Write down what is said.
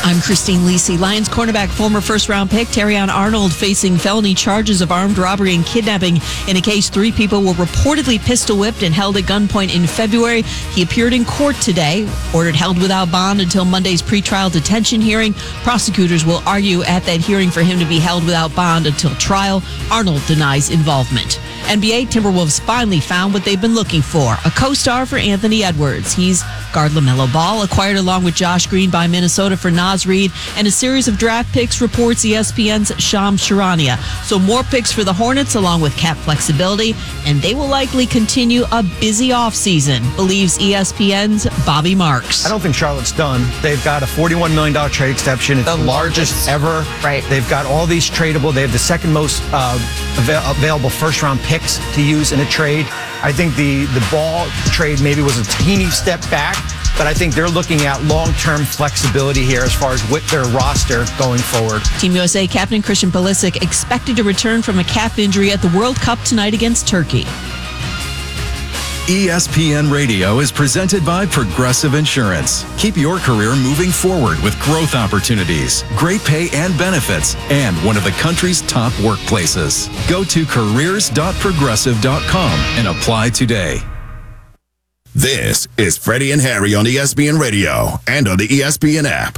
I'm Christine Lisi. Lions cornerback, former first-round pick Terrion Arnold facing felony charges of armed robbery and kidnapping. In a case, 3 people were reportedly pistol-whipped and held at gunpoint in February. He appeared in court today, ordered held without bond until Monday's pretrial detention hearing. Prosecutors will argue at that hearing for him to be held without bond until trial. Arnold denies involvement. NBA Timberwolves finally found what they've been looking for, a co-star for Anthony Edwards. He's guard LaMelo Ball, acquired along with Josh Green by Minnesota for Naz Reid, and a series of draft picks, reports ESPN's Shams Charania. So more picks for the Hornets along with cap flexibility, and they will likely continue a busy offseason, believes ESPN's Bobby Marks. I don't think Charlotte's done. They've got a $41 million trade exception. It's the largest ever. Right. They've got all these tradable. They have the second most available first-round picks to use in a trade. I think the Ball trade maybe was a teeny step back, but I think they're looking at long-term flexibility here as far as with their roster going forward. Team USA captain Christian Pulisic expected to return from a calf injury at the World Cup tonight against Turkey. ESPN Radio is presented by Progressive Insurance. Keep your career moving forward with growth opportunities, great pay and benefits, and one of the country's top workplaces. Go to careers.progressive.com and apply today. This is Freddie and Harry on ESPN Radio and on the ESPN app.